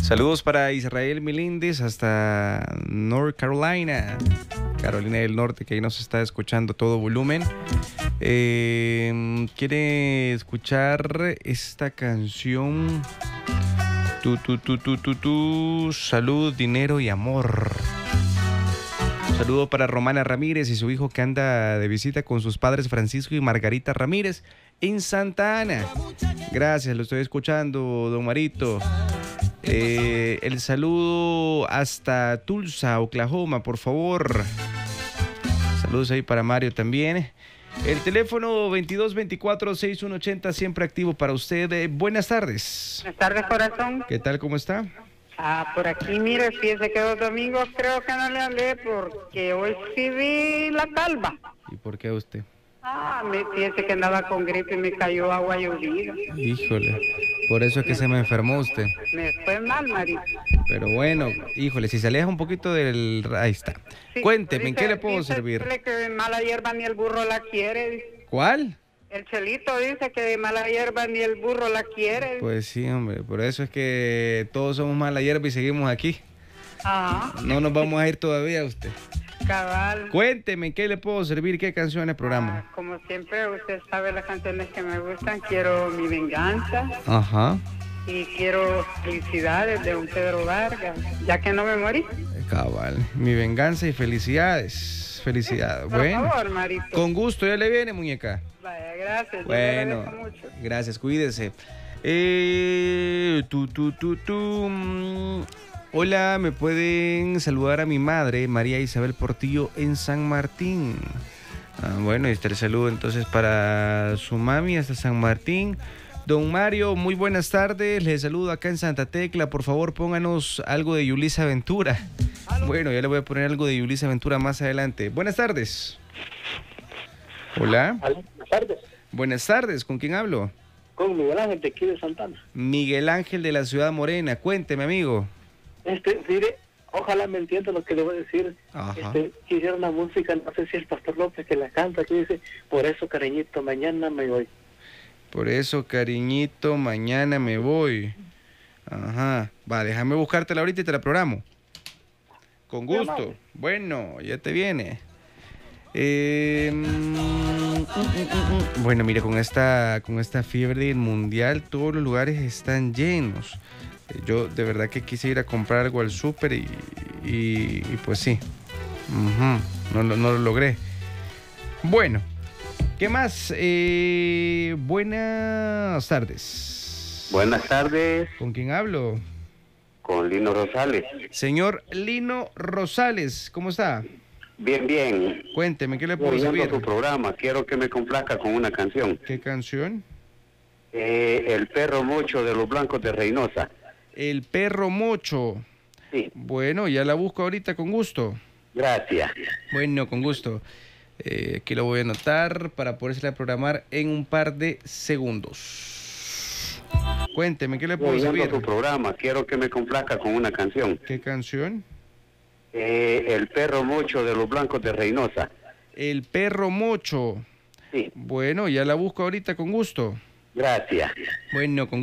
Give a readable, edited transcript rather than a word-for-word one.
Saludos para Israel Milíndez hasta North Carolina, Carolina del Norte, que ahí nos está escuchando a todo volumen. Quiere escuchar esta canción. Salud, dinero y amor. Un saludo para Romana Ramírez y su hijo que anda de visita con sus padres Francisco y Margarita Ramírez en Santa Ana. Gracias, lo estoy escuchando, don Marito. El saludo hasta Tulsa, Oklahoma, por favor. Saludos ahí para Mario también. El teléfono 2224-6180, siempre activo para usted. Buenas tardes. Buenas tardes, corazón. ¿Qué tal? ¿Cómo está? Por aquí, mire, fíjese que los domingos creo que no le hablé porque hoy sí vi la calva. ¿Y por qué a usted? Fíjese que andaba con gripe y me cayó agua llovida. Híjole, por eso es que se me enfermó usted. Me fue mal, Marita. Pero bueno, híjole, si se aleja un poquito del... Ahí está. Sí, Cuénteme, ¿en qué le puedo servir? Dice que mala hierba ni el burro la quiere. ¿Cuál? El Chelito dice que mala hierba ni el burro la quiere. Pues sí, hombre, por eso es que todos somos mala hierba y seguimos aquí. No nos vamos a ir todavía usted. Cabal. Cuénteme, ¿en qué le puedo servir? ¿Qué canciones programa? Como siempre, usted sabe las canciones que me gustan. Quiero Mi Venganza. Ajá. Y quiero Felicidades de un Pedro Vargas, ya que no me morí. Cabal, Mi Venganza y Felicidades. Felicidades. Por bueno, favor, Marito. Con gusto, ya le viene, muñeca. Vaya, gracias. Bueno, mucho. Gracias, cuídese. Hola, ¿me pueden saludar a mi madre, María Isabel Portillo, en San Martín? Bueno, este el saludo entonces para su mami hasta San Martín. Don Mario, muy buenas tardes. Les saludo acá en Santa Tecla. Por favor, pónganos algo de Yulisa Ventura. Bueno, ya le voy a poner algo de Yulisa Ventura más adelante. Buenas tardes. Hola. Buenas tardes. Buenas tardes. ¿Con quién hablo? Con Miguel Ángel de aquí de Santana. Miguel Ángel de la Ciudad Morena. Cuénteme, amigo. Mire, ojalá me entienda lo que le voy a decir. Quisiera una música, no sé si es Pastor López que la canta, que dice, por eso, cariñito, mañana me voy. Por eso, cariñito, mañana me voy. Ajá. Va, déjame buscártela ahorita y te la programo. Con gusto. Bueno, ya te viene. Bueno, mire, con esta fiebre mundial, todos los lugares están llenos. Yo de verdad que quise ir a comprar algo al súper y pues sí. No lo logré. Bueno, ¿qué más? Buenas tardes. Buenas tardes. ¿Con quién hablo? Con Lino Rosales. Señor Lino Rosales, ¿cómo está? Bien, bien. Cuénteme, ¿qué le puedo servir? Tu programa, quiero que me complazca con una canción. ¿Qué canción? El perro mocho de los Blancos de Reynosa. El perro mocho. Sí. Bueno, ya la busco ahorita con gusto. Gracias. Bueno, con gusto. Aquí lo voy a anotar para podérsela programar en un par de segundos. Cuénteme, ¿qué le puedo servir? Tu programa, quiero que me complazca con una canción. ¿Qué canción? El perro mocho de los Blancos de Reynosa. El perro mocho. Sí. Bueno, ya la busco ahorita con gusto. Gracias. Bueno, con